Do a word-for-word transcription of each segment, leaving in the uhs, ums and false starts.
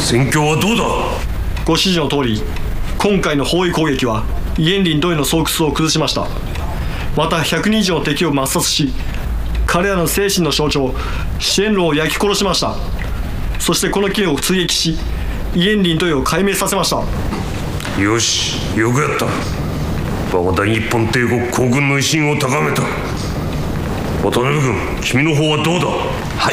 戦況はどうだ。 ご指示の通り、今回の包囲攻撃はイエンリンドへの巣窟を崩しました。またひゃくにん以上の敵を抹殺し、彼らの精神の象徴シェンロンを焼き殺しました。そしてこの機を追撃し、イエンリンドへを壊滅させました。 よし、よくやった。我が大日本帝国皇軍の威信を高めた。渡辺君、君の方はどうだ。 はい、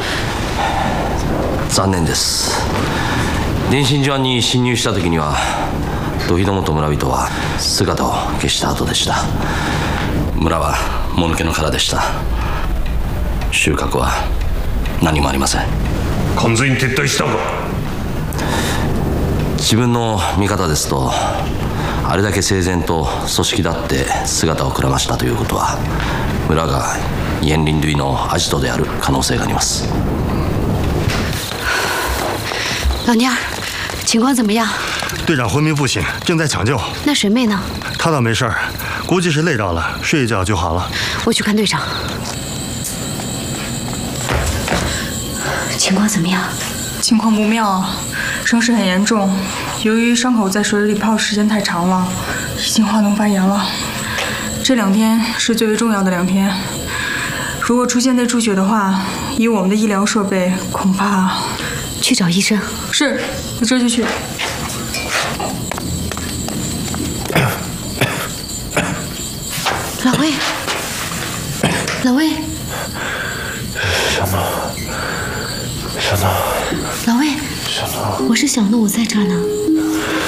残念です。電信所に侵入した時には土肥どもと村人は姿を消した後でした。村はもぬけの殻でした。収穫は何もありません。 完全に撤退したか。 自分の見方ですと、あれだけ整然と組織だって姿をくらましたということは、村がイエンリンドゥイのアジトである可能性があります。 老蔫儿，情况怎么样？ 队长昏迷不醒，正在抢救。 那沈妹呢？ 她倒没事儿，估计是累着了，睡一觉就好了。 我去看队长。情况怎么样？ 情况不妙啊，伤势很严重，由于伤口在水里泡时间太长了，已经化脓发炎了。这两天是最为重要的两天，如果出现内出血的话，以我们的医疗设备，恐怕去找医生。 是，我这就去。 老魏，老魏， 小诺，小诺， 老魏， 小诺， 我是小诺，我在这儿呢。